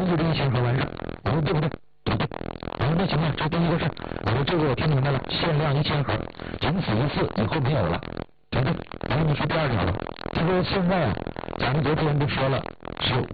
我说就这1000盒完事。我说对不对？我说那行吧，这第一个事。我说这个我听明白了，限量1000盒，仅此一次，以后没有了。对不对？然后你说第二条了。他说现在啊，咱们昨天不说了，是